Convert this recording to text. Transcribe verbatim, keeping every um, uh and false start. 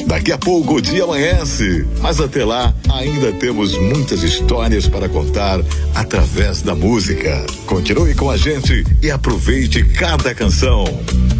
Daqui a pouco o dia amanhece, mas até lá ainda temos muitas histórias para contar através da música. Continue com a gente e aproveite cada canção.